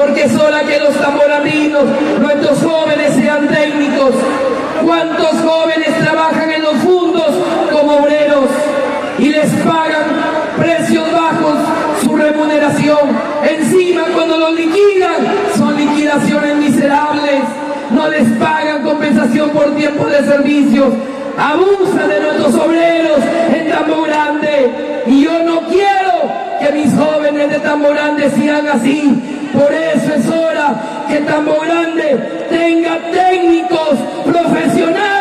porque es hora que los tamborandinos, nuestros jóvenes, sean técnicos. ¿Cuántos jóvenes trabajan en los fundos como obreros y les pagan precios bajos su remuneración? Encima, cuando los liquidan, son liquidaciones miserables. No les pagan compensación por tiempo de servicios. Abusan de nuestros obreros en Tambo Grande. Y yo no quiero que mis jóvenes de Tambo Grande sigan así. Por eso es hora que Tambo Grande tenga técnicos profesionales